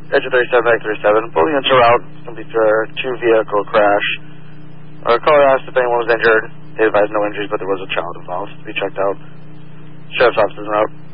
Edge of 37, back 37. Full units are out. It's going to be for a two-vehicle crash. Our caller asked if anyone was injured. They advised no injuries, but there was a child involved to be checked out. Sheriff's office is out.